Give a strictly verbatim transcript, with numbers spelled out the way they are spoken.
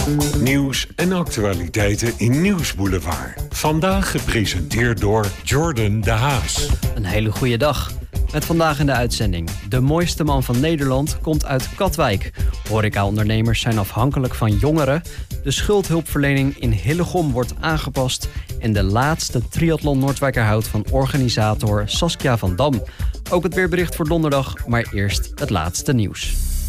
Nieuws en actualiteiten in Nieuwsboulevard. Vandaag gepresenteerd door Jordan de Haas. Een hele goede dag. Met vandaag in de uitzending. De mooiste man van Nederland komt uit Katwijk. Horecaondernemers zijn afhankelijk van jongeren. De schuldhulpverlening in Hillegom wordt aangepast. En de laatste triathlon Noordwijkerhout van organisator Saskia van Dam. Ook het weerbericht voor donderdag, maar eerst het laatste nieuws.